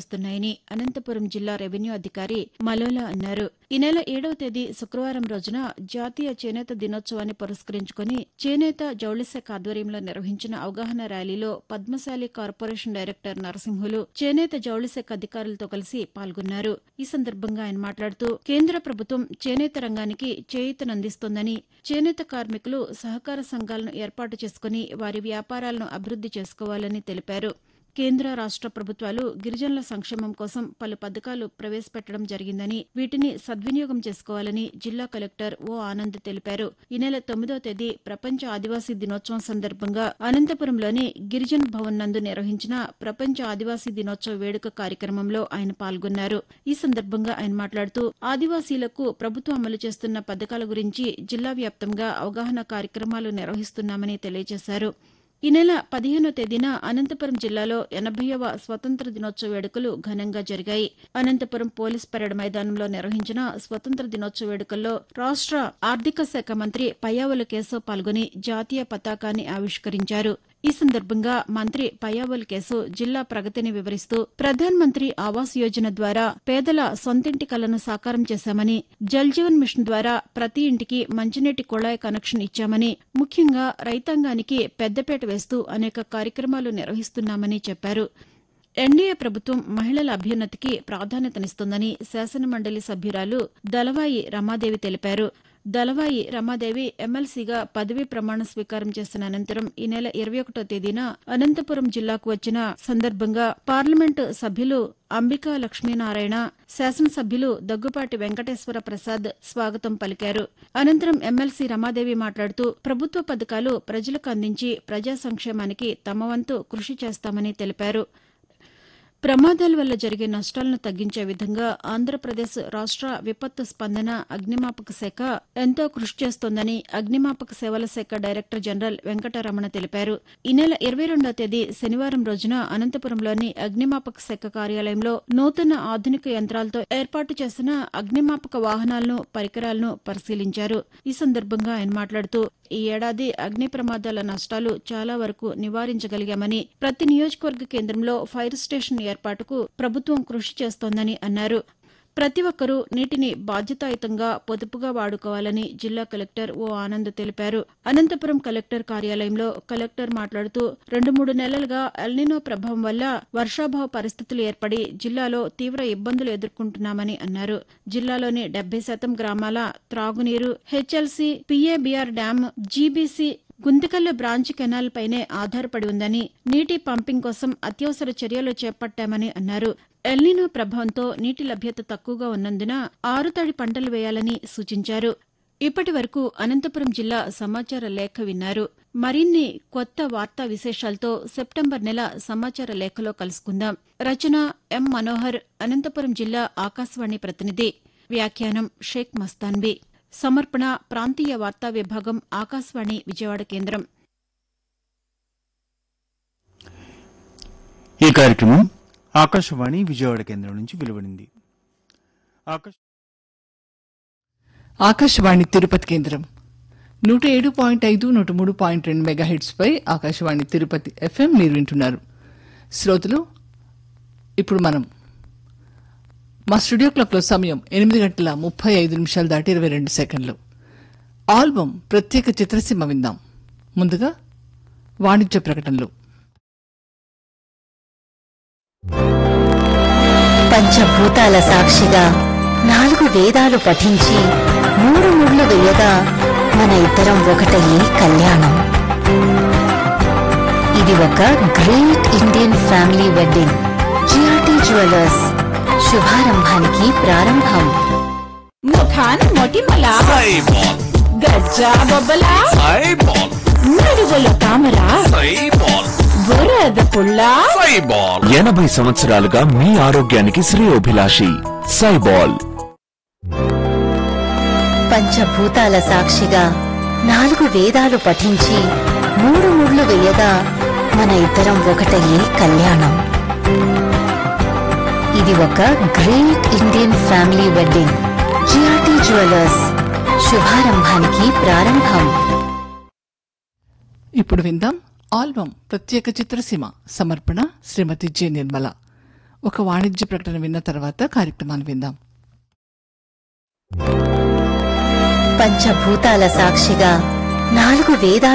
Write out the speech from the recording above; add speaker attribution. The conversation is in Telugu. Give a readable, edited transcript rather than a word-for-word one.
Speaker 1: వస్తున్నాయని అనంతపురం జిల్లా రెవెన్యూ అధికారి మలోలా అన్నారు. ఈ నెల 7వ తేదీ శుక్రవారం రోజున జాతీయ చేనేత దినోత్సవాన్ని పురస్కరించుకుని చేనేత జౌళి శాఖ ఆధ్వర్యంలో నిర్వహించిన అవగాహన ర్యాలీలో పద్మశాలి కార్పొరేషన్ డైరెక్టర్ నరసింహులు చేనేత జౌళి శాఖ అధికారులతో కలిసి పాల్గొన్నారు. ఈ సందర్భంగా ఆయన మాట్లాడుతూ కేంద్ర ప్రభుత్వం చేనేత రంగానికి చేయూతనందిస్తోందని, చేనేత కార్మికులు సహకార సంఘాలను ఏర్పాటు చేసుకుని వారి వ్యాపారాలను అభివృద్ది చేసుకోవాలని తెలిపారు. కేంద్ర రాష్ట ప్రభుత్వాలు గిరిజనుల సంక్షేమం కోసం పలు పథకాలు ప్రవేశపెట్టడం జరిగిందని, వీటిని సద్వినియోగం చేసుకోవాలని జిల్లా కలెక్టర్ ఓ ఆనంద్ తెలిపారు. ఈ నెల 9వ తేదీ ప్రపంచ ఆదివాసీ దినోత్సవం సందర్భంగా అనంతపురంలోని గిరిజన్ భవన్ నందు నిర్వహించిన ప్రపంచ ఆదివాసీ దినోత్సవ వేడుక కార్యక్రమంలో ఆయన పాల్గొన్నారు. ఈ సందర్భంగా ఆయన మాట్లాడుతూ ఆదివాసీలకు ప్రభుత్వం అమలు చేస్తున్న పథకాల గురించి జిల్లా వ్యాప్తంగా అవగాహన కార్యక్రమాలు నిర్వహిస్తున్నామని తెలియజేశారు. ఈ నెల 15వ తేదీన అనంతపురం జిల్లాలో 80వ స్వతంత్ర దినోత్సవ వేడుకలు ఘనంగా జరిగాయి. అనంతపురం పోలీస్ పరేడ్ మైదానంలో నిర్వహించిన స్వతంత్ర దినోత్సవ వేడుకల్లో రాష్ట ఆర్థిక శాఖ మంత్రి పయ్యావుల కేశవ్ పాల్గొని జాతీయ పతాకాన్ని ఆవిష్కరించారు. ఈ సందర్భంగా మంత్రి పయ్యావుల కేశవ్ జిల్లా ప్రగతిని వివరిస్తూ ప్రధాన్ మంత్రి ఆవాస్ యోజన ద్వారా పేదల సొంతింటి కలను సాకారం చేశామని, జల్ జీవన్ మిషన్ ద్వారా ప్రతి ఇంటికి మంచినీటి కుళాయి కనెక్షన్ ఇచ్చామని, ముఖ్యంగా రైతాంగానికి పెద్దపేట వేస్తూ అనేక కార్యక్రమాలు నిర్వహిస్తున్నామని చెప్పారు. ఎన్డీఏ ప్రభుత్వం మహిళల అభ్యున్నతికి ప్రాధాన్యతనిస్తోందని శాసనమండలి సభ్యురాలు దళవాయి రమాదేవి తెలిపారు. దళవాయి రమాదేవి ఎమ్మెల్సీగా పదవీ ప్రమాణ స్వీకారం చేసిన అనంతరం ఈ నెల 21వ తేదీన అనంతపురం జిల్లాకు వచ్చిన సందర్భంగా పార్లమెంటు సభ్యులు అంబికా లక్ష్మీనారాయణ, శాసనసభ్యులు దగ్గుపాటి వెంకటేశ్వర ప్రసాద్ స్వాగతం పలికారు. అనంతరం ఎమ్మెల్సీ రమాదేవి మాట్లాడుతూ ప్రభుత్వ పథకాలు ప్రజలకు అందించి ప్రజా సంక్షేమానికి తమ వంతు కృషి చేస్తామని తెలిపారు. ప్రమాదాల వల్ల జరిగే నష్టాలను తగ్గించే విధంగా ఆంధ్రప్రదేశ్ రాష్ట విపత్తు స్పందన అగ్నిమాపక శాఖ ఎంతో కృషి చేస్తోందని అగ్నిమాపక సేవల శాఖ డైరెక్టర్ జనరల్ వెంకటరమణ తెలిపారు. ఈ నెల 22వ తేదీ శనివారం రోజున అనంతపురంలోని అగ్నిమాపక శాఖ కార్యాలయంలో నూతన ఆధునిక యంత్రాలతో ఏర్పాటు చేసిన అగ్నిమాపక వాహనాలను, పరికరాలను పరిశీలించారు. ఈ సందర్భంగా ఆయన మాట్లాడుతూ ఈ ఏడాది అగ్ని ప్రమాదాల నష్టాలు చాలా వరకు నివారించగలిగామని, ప్రతి నియోజకవర్గ కేంద్రంలో ఫైర్ స్టేషన్ ఏర్పాటుకు ప్రభుత్వం కృషి చేస్తోందని అన్నారు. ప్రతి ఒక్కరూ నీటిని బాధ్యతాయుతంగా పొదుపుగా వాడుకోవాలని జిల్లా కలెక్టర్ ఓ ఆనంద్ తెలిపారు. అనంతపురం కలెక్టర్ కార్యాలయంలో కలెక్టర్ మాట్లాడుతూ 2-3 నెలలుగా ఎల్నినో ప్రభావం వల్ల వర్షాభావ పరిస్థితులు ఏర్పడి జిల్లాలో తీవ్ర ఇబ్బందులు ఎదుర్కొంటున్నామని అన్నారు. జిల్లాలోని 70% గ్రామాల త్రాగునీరు HLC, PABR dam, GBC, Guntakal branch canal పైనే ఆధారపడి ఉందని, నీటి పంపింగ్ కోసం అత్యవసర చర్యలు చేపట్టామని అన్నారు. ఎల్నినో ప్రభావంతో నీటి లభ్యత తక్కువగా ఉన్నందున ఆరుతడి పంటలు వేయాలని సూచించారు. ఇప్పటి వరకు అనంతపురం జిల్లా సమాచార లేఖ విన్నారు. మరిన్ని కొత్త వార్తా విశేషాలతో సెప్టెంబర్ నెల సమాచార లేఖలో కలుసుకుందాం. రచన ఎం మనోహర్, అనంతపురం జిల్లా ఆకాశవాణి ప్రతినిధి. వ్యాఖ్యానం షేక్ మస్తాన్బీ. సమర్పణ ప్రాంతీయ వార్తా విభాగం, ఆకాశవాణి విజయవాడ కేంద్రం.
Speaker 2: ఈ కార్యక్రమం ఆకాశవాణి విజయవాడ కేంద్రం నుంచి వెలువడింది.
Speaker 3: ఆకాశవాణి తిరుపతి కేంద్రం 107.5, 103.2 మెగాహెర్ట్జ్ పై ఆకాశవాణి తిరుపతి ఎఫ్ఎం మీరు వింటున్నారు. శ్రోతలు, ఇప్పుడు మనం మా స్టూడియో క్లాక్లో సమయం 8:35 దాటి 22 సెకండ్లు. ఆల్బమ్ ప్రత్యేక చిత్రసీమ విందాం. ముందుగా వాణిజ్య ప్రకటనలు.
Speaker 4: పంచభూతాల సాక్షిగా 4 వేదాలు పఠించి 3 ముళ్ళు వేయగా మన ఇద్దరం ఒకటయ్యే కళ్యాణం. ఇది ఒక great Indian family wedding. GRT jewellers, శుభారంభానికి ప్రారంభం.
Speaker 5: ముఖాన్ మొటిమల, గజ్జా బొబ్బల, నడుగుల తామర, బురద పుల్ల.
Speaker 6: 80 సంవత్సరాలుగా మీ ఆరోగ్యానికి శ్రేయోభిలాషి సైబాల్.
Speaker 4: పంచభూతాల సాక్షిగా 4 వేదాలు పఠించి 3 ముళ్ళు వేయగా మన ఇద్దరం ఒకటయ్యే కళ్యాణం. ఇది ఒక great Indian family wedding. GRT jewellers, శుభారంభానికి ప్రారంభం.
Speaker 3: ఇప్పుడు విందాం ఆల్బమ్ ప్రత్యేక చిత్రసీమ. సమర్పణ శ్రీమతి జె నిర్మల. ఒక వాణిజ్య ప్రకటన విన్న తర్వాత కార్యక్రమాన్ని విందాం.
Speaker 4: పంచభూతాల సాక్షిగా 4 వేదాలు